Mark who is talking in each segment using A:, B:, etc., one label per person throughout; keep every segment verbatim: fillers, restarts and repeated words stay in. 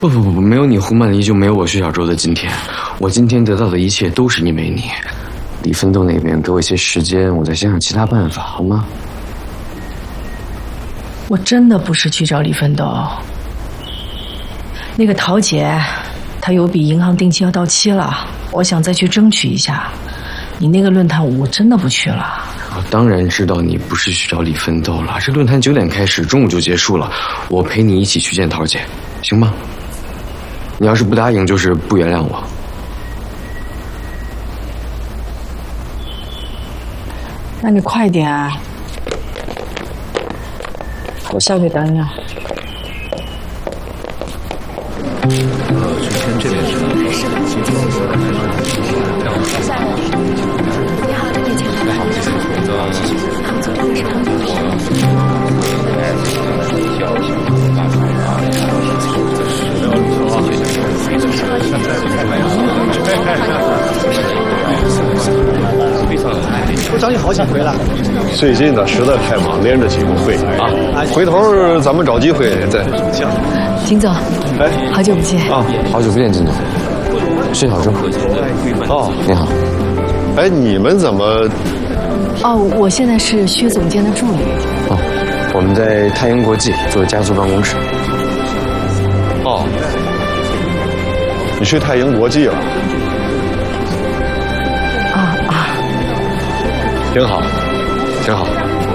A: 不不不不，没有你胡曼丽就没有我薛小舟的今天。我今天得到的一切都是因为你。李奋斗那边给我一些时间，我再想想其他办法，好吗？
B: 我真的不是去找李奋斗。那个桃姐，她有笔银行定期要到期了，我想再去争取一下。你那个论坛我真的不去了。
A: 我当然知道你不是去找李奋斗了，这论坛九点开始，中午就结束了。我陪你一起去见桃姐，行吗？你要是不答应，就是不原谅我。
B: 那你快点啊！我下去等你啊。
C: 呃，之前这边是。
D: 你好，这边请。好，谢谢。谢谢。他们从这里是旁
E: 部长你好想回来。
F: 最近呢实在太忙，连着几个会啊。回头咱们找机会再。
E: 行。
D: 金总，
F: 哎，
D: 好久不见
A: 啊，好久不见，金总。薛小舟。
F: 哦，
A: 你好。
F: 哎，你们怎么？
D: 哦，我现在是薛总监的助理。
A: 哦，我们在太英国际做家族办公室。
F: 哦，你去太英国际了？
D: 啊啊，
F: 挺好，挺好。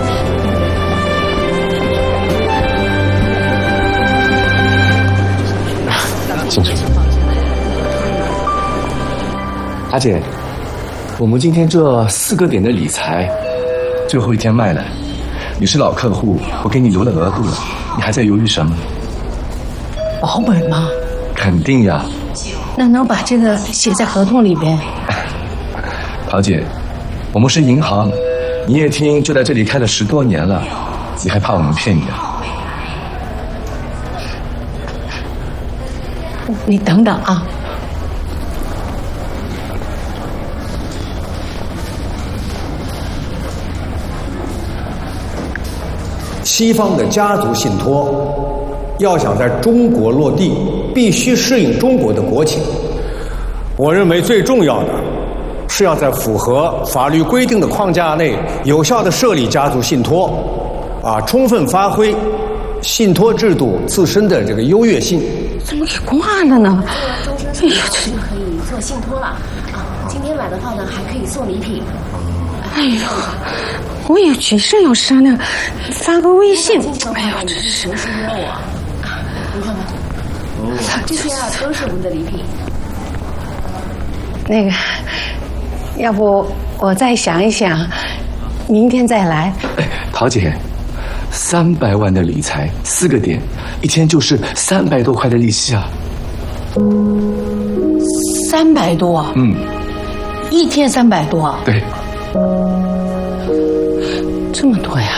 A: 进去。
C: 阿姐，我们今天这四个点的理财最后一天卖了，你是老客户，我给你留了额度了，你还在犹豫什么？
B: 保本吗？
C: 肯定呀。
B: 那能把这个写在合同里边？
C: 桃姐，我们是银行，你也听就在这里开了十多年了，你还怕我们骗你啊？
B: 你等等啊。
E: 西方的家族信托要想在中国落地，必须适应中国的国情。我认为最重要的是要在符合法律规定的框架内，有效地设立家族信托，啊，充分发挥信托制度自身的这个优越性。
B: 怎么给挂了呢？
D: 终身寿险可以做信托了啊！今天买的话呢，还可以送礼品。
B: 哎呦，我也举事要商量，发个微信。哎呦，真是。
D: 随时约我。你看看，这些啊都是我们的礼品。
B: 那个，要不我再想一想，明天再来。
C: 哎，桃姐，三百万的理财，四个点，一天就是三百多块的利息啊。
B: 三百多？
C: 嗯，
B: 一天三百多？
C: 对。
B: 这么多呀？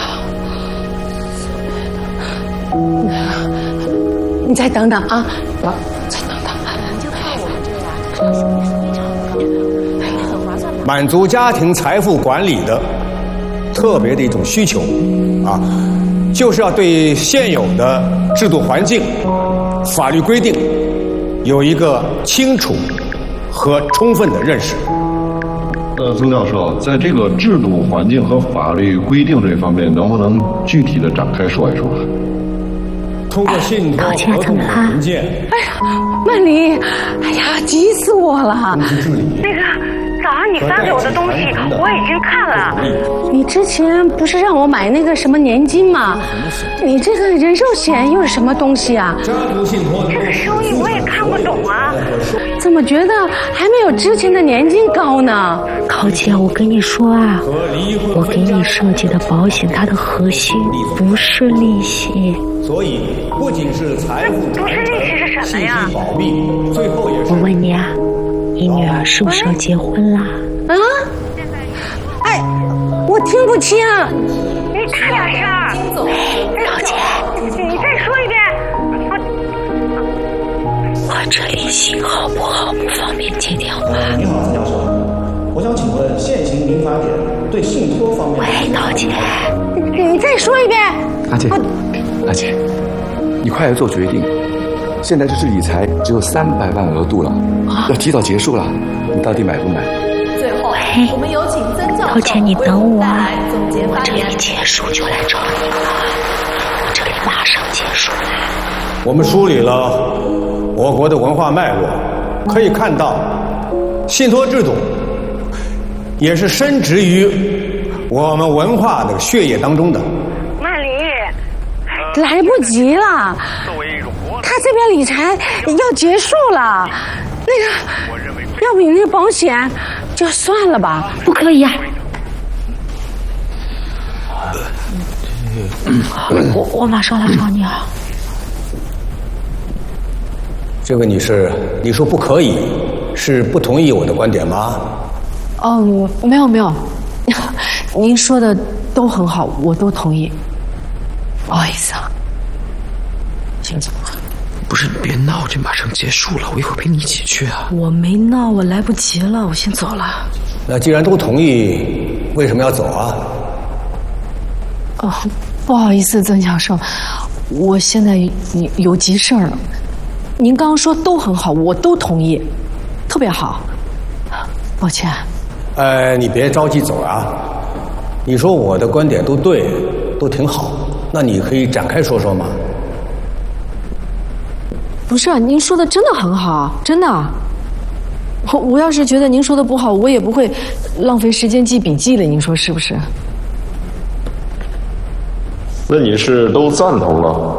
B: 你再等等啊！啊，再等等。
D: 就看我们这样，非常高，很划算。
E: 满足家庭财富管理的特别的一种需求，啊，就是要对现有的制度环境、法律规定有一个清楚和充分的认识。
F: 呃，曾教授，在这个制度环境和法律规定这方面，能不能具体的展开说一说？
E: 通过信托合同文件。
B: 哎呀，曼丽，哎呀，急死我了！那个早上你发给我的东西，我已经看了。你之前不是让我买那个什么年金吗？你这个人寿险又是什么东西啊？这个收益我也看不懂啊，怎么觉得还没有之前的年金高呢？
G: 桃姐，我跟你说啊，我给你设计的保险，它的核心不是利息。
E: 所以不仅是财富传承、信息保密，最后也是。
G: 我问你啊，你女儿是不是要结婚啦？
B: 啊？哎，我听不清。
D: 你大点声！金总，
G: 桃姐，
B: 你再说一遍。
G: 我这里信号不好，不方便接电话。
H: 你好，曾教授，我想请问现行民法典对信托方面。
G: 喂，桃姐，
B: 你再说一遍。
C: 阿姐，阿姐，你快来做决定。 现在这次理财只有三百万额度了，要提早结束了，你到底买不买？
I: 最后，我们有请曾教授
G: 涛姐，你等我，
I: 总结发
G: 这里
I: 言。
G: 结束就来找你了，这里马上结束。
E: 我们梳理了我国的文化脉络，可以看到，信托制度也是深植于我们文化的血液当中的。
B: 曼丽，来不及了，他这边理财要结束了，那个，要不你那个保险就算了吧。
G: 不可以呀、我我马上来找你啊。
E: 这位女士，你说不可以，是不同意我的观点吗？
J: 哦，没有没有，您说的都很好，我都同意。不好意思啊，先走吧。
A: 不是，你别闹，这马上结束了，我一会儿陪你一起去啊。
J: 我没闹，我来不及了，我先走了。
E: 那既然都同意，为什么要走啊？
J: 哦，不好意思，曾教授，我现在有有急事儿。您刚刚说都很好，我都同意，特别好。抱歉。
E: 呃，你别着急走啊。你说我的观点都对，都挺好，那你可以展开说说吗？
J: 不是，您说的真的很好，真的。我我要是觉得您说的不好，我也不会浪费时间记笔记了，您说是不是？
F: 那你是都赞同了？